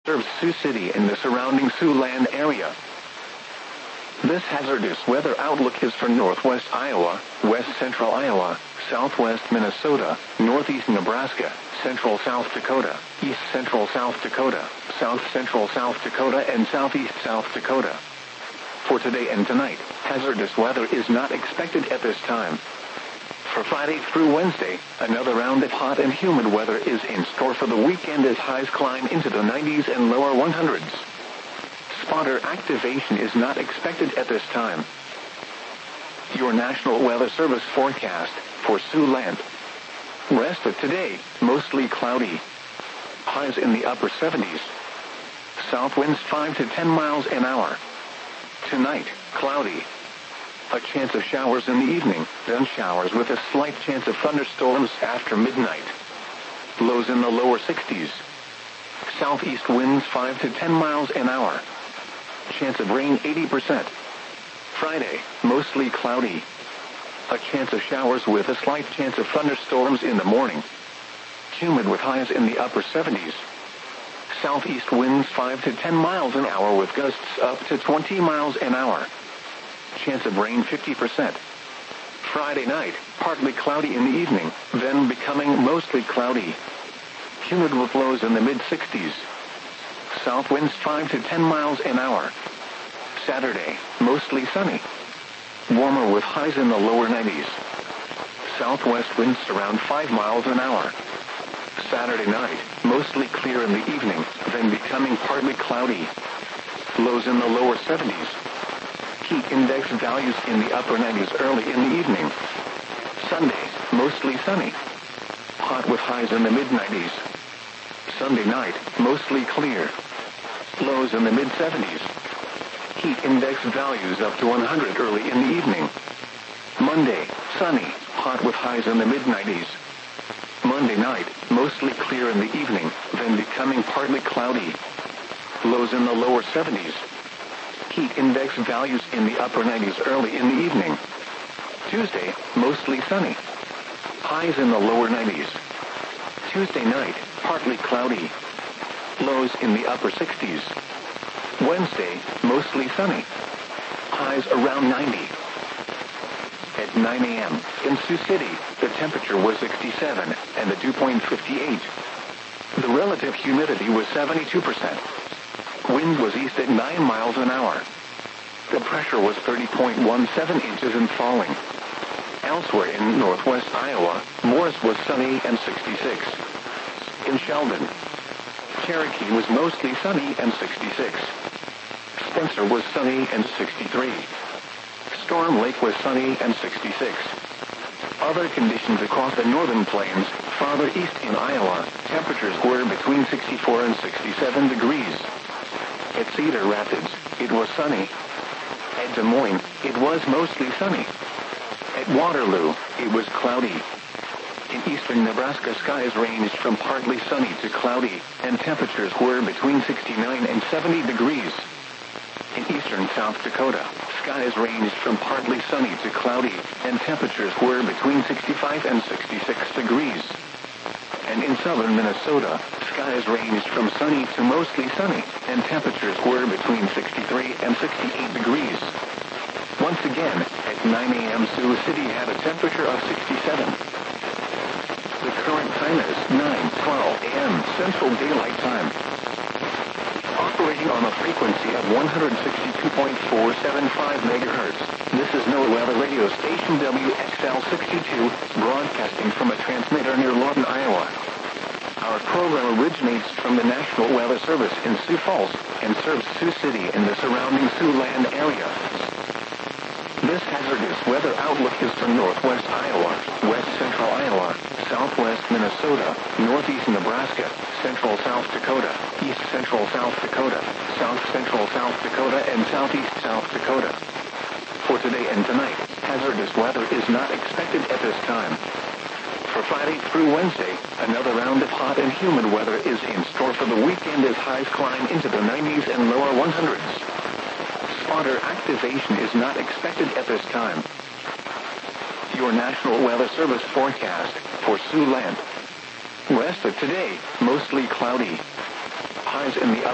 serves Sioux City and the surrounding Siouxland area. This hazardous weather outlook is for northwest Iowa, west central Iowa, southwest Minnesota, northeast Nebraska, central South Dakota, east central South Dakota, south central South Dakota, and southeast South Dakota. For today and tonight, hazardous weather is not expected at this time. For Friday through Wednesday, another round of hot and humid weather is in store for the weekend as highs climb into the 90s and lower 100s. Spotter activation is not expected at this time. Your National Weather Service forecast for Siouxland. Rest of today, mostly cloudy. Highs in the upper 70s. South winds 5 to 10 miles an hour. Tonight, cloudy. A chance of showers in the evening, then showers with a slight chance of thunderstorms after midnight. Lows in the lower 60s. Southeast winds 5 to 10 miles an hour. Chance of rain 80%. Friday, mostly cloudy. A chance of showers with a slight chance of thunderstorms in the morning. Humid with highs in the upper 70s. Southeast winds 5 to 10 miles an hour with gusts up to 20 miles an hour. Chance of rain 50%. Friday night, partly cloudy in the evening, then becoming mostly cloudy. Humid with lows in the mid-60s. South winds 5 to 10 miles an hour. Saturday, mostly sunny. Warmer with highs in the lower 90s. Southwest winds around 5 miles an hour. Saturday night, mostly clear in the evening, then becoming partly cloudy. Lows in the lower 70s. Heat index values in the upper 90s early in the evening. Sunday, mostly sunny. Hot with highs in the mid-90s. Sunday night, mostly clear. Lows in the mid-70s. Heat index values up to 100 early in the evening. Monday, sunny, hot with highs in the mid-90s. Monday night, mostly clear in the evening, then becoming partly cloudy. Lows in the lower 70s. Heat index values in the upper 90s early in the evening. Tuesday, mostly sunny. Highs in the lower 90s. Tuesday night, partly cloudy. Lows in the upper 60s. Wednesday, mostly sunny. Highs around 90. At 9 a.m. in Sioux City, the temperature was 67 and the dew point 58. The relative humidity was 72%. Wind was east at 9 miles an hour. The pressure was 30.17 inches and falling. Elsewhere in northwest Iowa, Morris was sunny and 66. In Sheldon, Cherokee was mostly sunny and 66. Spencer was sunny and 63. Storm Lake was sunny and 66. Other conditions across the northern plains, farther east in Iowa, temperatures were between 64 and 67 degrees. At Cedar Rapids, it was sunny. At Des Moines, it was mostly sunny. At Waterloo, it was cloudy. In eastern Nebraska, skies ranged from partly sunny to cloudy, and temperatures were between 69 and 70 degrees. In eastern South Dakota, skies ranged from partly sunny to cloudy, and temperatures were between 65 and 66 degrees. And in southern Minnesota, skies ranged from sunny to mostly sunny, and temperatures were between 63 and 68 degrees. Once again, at 9 a.m. Sioux City had a temperature of 67. The current time is 9:12 a.m. Central Daylight Time. Operating on a frequency of 162.475 megahertz, this is NOAA Weather Radio Station WXL62, broadcasting from a transmitter near Lawton, Iowa. Our program originates from the National Weather Service in Sioux Falls and serves Sioux City and the surrounding Siouxland area. This hazardous weather outlook is for northwest Iowa, west central Iowa, southwest Minnesota, northeast Nebraska, central South Dakota, east central South Dakota, south central South Dakota, and southeast South Dakota. For today and tonight, hazardous weather is not expected at this time. For Friday through Wednesday, another round of hot and humid weather is in store for the weekend as highs climb into the 90s and lower 100s. Spotter activation is not expected at this time. Your National Weather Service forecast for Siouxland. Rest of today, mostly cloudy. Highs in the upper